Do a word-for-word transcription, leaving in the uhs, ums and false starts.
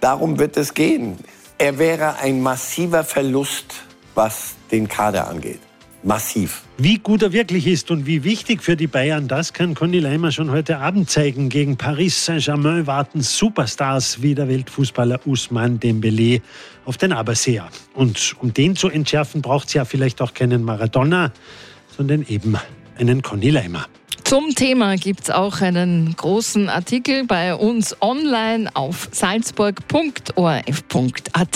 darum wird es gehen. Er wäre ein massiver Verlust, was den Kader angeht. Massiv. Wie gut er wirklich ist und wie wichtig für die Bayern, das kann Conny Leimer schon heute Abend zeigen. Gegen Paris Saint-Germain warten Superstars wie der Weltfußballer Ousmane Dembélé auf den Aberseer. Und um den zu entschärfen, braucht es ja vielleicht auch keinen Maradona, sondern eben einen Conny Leimer. Zum Thema gibt es auch einen großen Artikel bei uns online auf salzburg punkt o r f punkt a t.